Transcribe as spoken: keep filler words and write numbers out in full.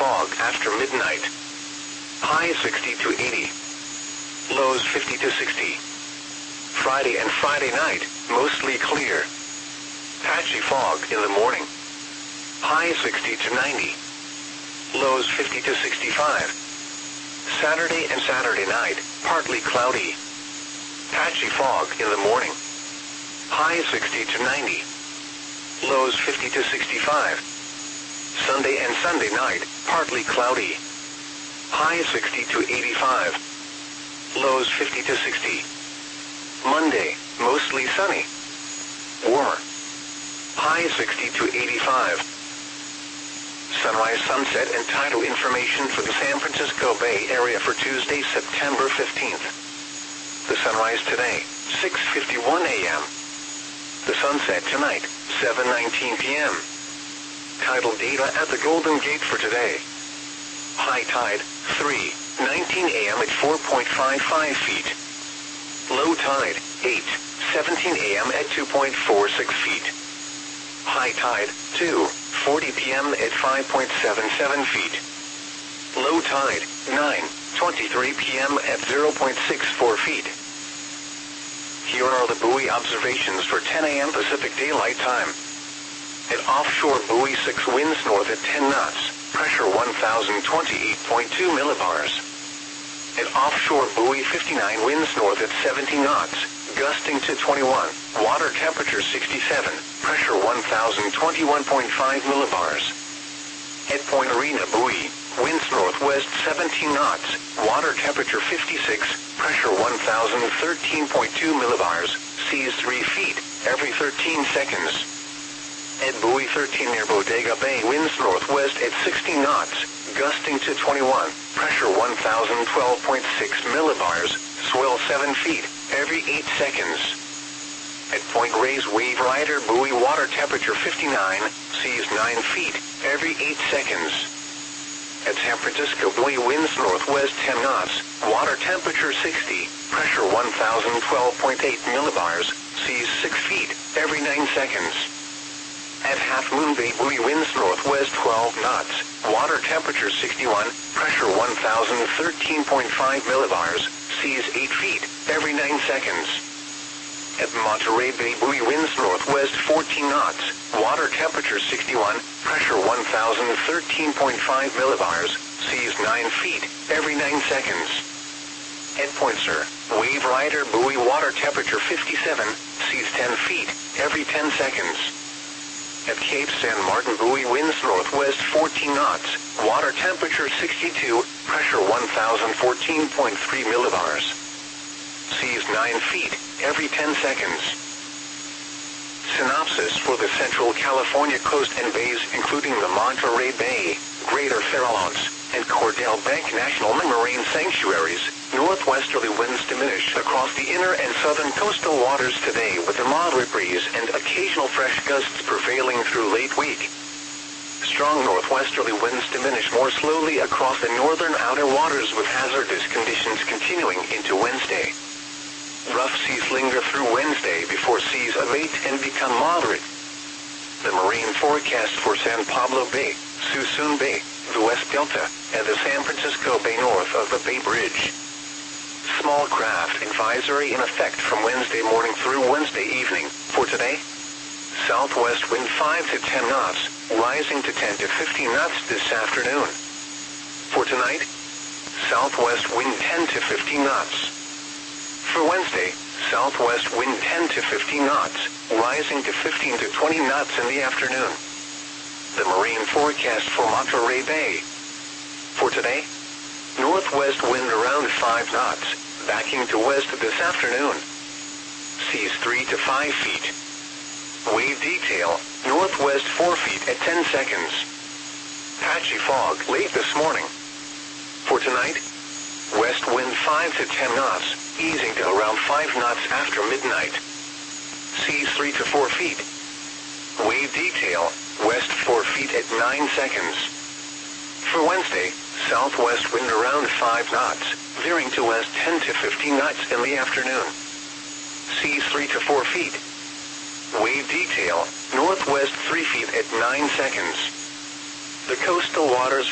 fog after midnight. High sixty to eighty. Lows fifty to sixty. Friday and Friday night, mostly clear. Patchy fog in the morning. High sixty to ninety. Lows fifty to sixty-five. Saturday and Saturday night, partly cloudy. Patchy fog in the morning. High sixty to ninety. Lows fifty to sixty-five. Sunday and Sunday night, partly cloudy. High sixty to eighty-five. Lows fifty to sixty. Monday, mostly sunny. Warmer. High sixty to eighty-five. Sunrise, sunset, and tidal information for the San Francisco Bay Area for Tuesday, September fifteenth. The sunrise today, six fifty-one a m The sunset tonight, seven nineteen p m Tidal data at the Golden Gate for today. High tide, three nineteen a m at four point five five feet. Low tide, eight seventeen a m at two point four six feet. High tide, two forty p m at five point seven seven feet. Low tide, nine twenty-three p m at zero point six four feet. Here are the buoy observations for ten a m Pacific Daylight Time. At offshore buoy six, winds north at ten knots, pressure one thousand twenty-eight point two millibars. At offshore buoy fifty-nine, winds north at seventeen knots, gusting to twenty-one, water temperature sixty-seven, pressure one thousand twenty-one point five millibars. At Point Arena buoy, winds northwest seventeen knots, water temperature fifty-six, pressure one thousand thirteen point two millibars, seas three feet every thirteen seconds. At buoy thirteen near Bodega Bay, winds northwest at sixteen knots, gusting to twenty-one, pressure one thousand twelve point six millibars, swell seven feet every eight seconds. At Point Reyes Wave Rider buoy, water temperature fifty-nine, seas nine feet every eight seconds. At San Francisco buoy, winds northwest ten knots, water temperature sixty, pressure one thousand twelve point eight millibars, seas six feet every nine seconds. At Half Moon Bay buoy, winds northwest twelve knots, water temperature sixty-one, pressure one thousand thirteen point five millibars, seas eight feet every nine seconds. At Monterey Bay buoy, winds northwest fourteen knots, water temperature sixty-one, pressure one thousand thirteen point five millibars, seas nine feet every nine seconds. At Point Sur, Wave Rider buoy, water temperature fifty-seven, seas ten feet every ten seconds. At Cape San Martin buoy, winds northwest fourteen knots, water temperature sixty-two, pressure one thousand fourteen point three millibars. Seas nine feet every ten seconds. Synopsis for the Central California coast and bays, including the Monterey Bay, Greater Farallones, and Cordell Bank National Marine Sanctuaries. Northwesterly winds diminish across the inner and southern coastal waters today, with a moderate breeze and occasional fresh gusts prevailing through late week. Strong northwesterly winds diminish more slowly across the northern outer waters, with hazardous conditions continuing into Wednesday. Rough seas linger through Wednesday before seas abate and become moderate. The marine forecast for San Pablo Bay, Suisun Bay, the West Delta, and the San Francisco Bay north of the Bay Bridge. Small craft advisory in effect from Wednesday morning through Wednesday evening. For today, southwest wind five to ten knots, rising to ten to fifteen knots this afternoon. For tonight, southwest wind ten to fifteen knots. For Wednesday, southwest wind ten to fifteen knots, rising to fifteen to twenty knots in the afternoon. The marine forecast for Monterey Bay. For today, northwest wind around five knots, backing to west this afternoon. Seas three to five feet. Wave detail, northwest four feet at ten seconds. Patchy fog late this morning. For tonight, west wind five to ten knots, easing to around five knots after midnight. Seas three to four feet. Wave detail, west four feet at nine seconds. For Wednesday, southwest wind around five knots, veering to west ten to fifteen knots in the afternoon. Seas three to four feet. Wave detail, northwest three feet at nine seconds. The coastal waters